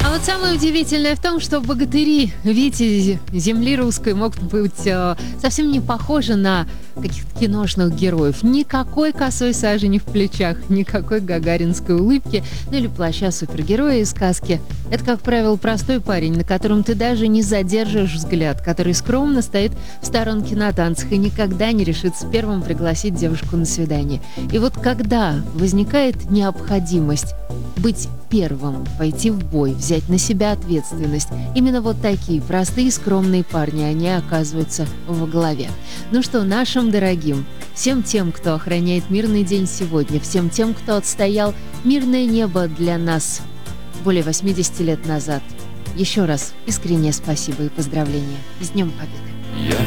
А вот самое удивительное в том, что богатыри, витязи земли русской могут быть совсем не похожи на каких-то киношных героев. Никакой косой сажени в плечах, никакой гагаринской улыбки, ну или плаща супергероя из сказки. Это, как правило, простой парень, на котором ты даже не задержишь взгляд, который скромно стоит в сторонке на танцах и никогда не решится первым пригласить девушку на свидание. И вот когда возникает необходимость быть первым, пойти в бой, взять на себя ответственность, именно вот такие простые, скромные парни, они оказываются во главе. Ну что, нашим дорогим, всем тем, кто охраняет мирный день сегодня, всем тем, кто отстоял мирное небо для нас более 80 лет назад, еще раз искреннее спасибо и поздравления. С Днем Победы! Я